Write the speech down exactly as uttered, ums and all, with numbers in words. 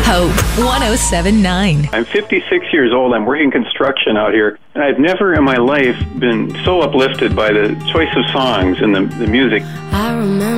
Hope one oh seven point nine. I'm fifty-six years old. I'm working construction out here. And I've never in my life been so uplifted by the choice of songs and the, the music. I remember